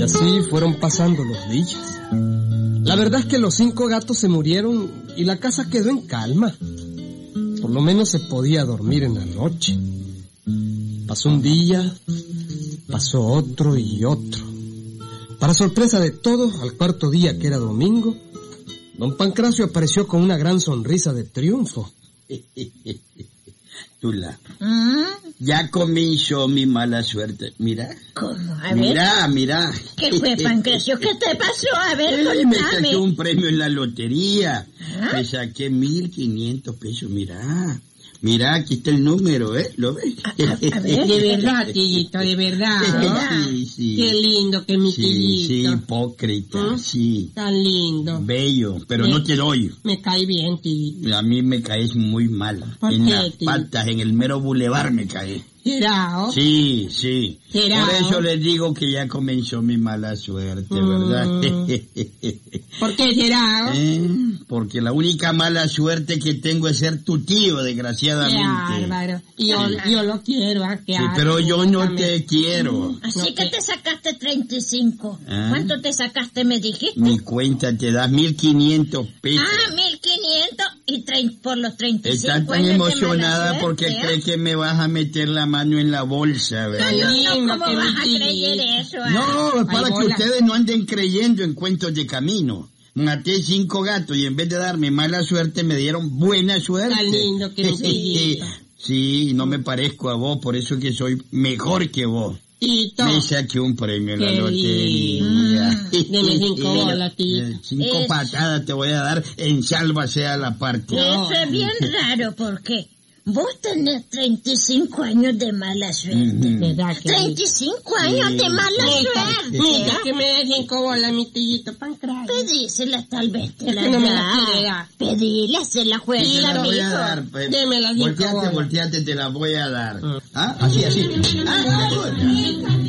Y así fueron pasando los días. La verdad es que los 5 gatos se murieron y la casa quedó en calma. Por lo menos se podía dormir en la noche. Pasó un día, pasó otro y otro. Para sorpresa de todos, al 4.º día, que era domingo, don Pancracio apareció con una gran sonrisa de triunfo. Tula, ya comenzó mi mala suerte. Mira. ¿Cómo? A ver. Mira. ¿Qué fue, Pancracio? ¿Qué te pasó? A ver, contame. Me saqué un premio en la lotería. Me saqué 1.500 pesos, Mira, aquí está el número, ¿lo ves? A ver. De verdad, tillito, de verdad, ¿no? Sí. Qué lindo que mi tillito. Sí, hipócrita, sí. Tan lindo. Bello, pero no te doy. Me cae bien, tillito. A mí me caes muy mal. ¿Por en qué, las tío? patas, en el mero bulevar me caes. ¿Será? Sí. ¿Será? Por eso les digo que ya comenzó mi mala suerte, ¿verdad? ¿Por qué será? Porque la única mala suerte que tengo es ser tu tío, desgraciadamente. Qué bárbaro. Yo lo quiero, Sí, pero yo no te quiero. Así que te sacaste 35. ¿Cuánto te sacaste, me dijiste? Mi cuenta te da 1.500 pesos. 1.500 y por los 35. Estás tan emocionada porque crees que me vas a meter la mano en la bolsa, ¿verdad? No, ¿cómo vas a creer eso? No, para que ustedes no anden creyendo en cuentos de camino. Maté 5 gatos y en vez de darme mala suerte me dieron buena suerte. Tan lindo que me Sí, no me parezco a vos, por eso que soy mejor que vos. Tito. Me saqué un premio en la lotería. Deme 5 bolas, tío. 5 patadas te voy a dar en sálvase a la parte. Eso es bien raro porque vos tenés 35 años de mala suerte. ¿Verdad que 35 años de mala suerte. Mira, que me dé 5 bolas, mi tillito Pancracio. Pedíselas, tal vez te las No me las quiere dar. Pedílas, se las juega, Te la voy a mijo. dar. Deme las 5 bolas. Volteate, te la voy a dar. Así.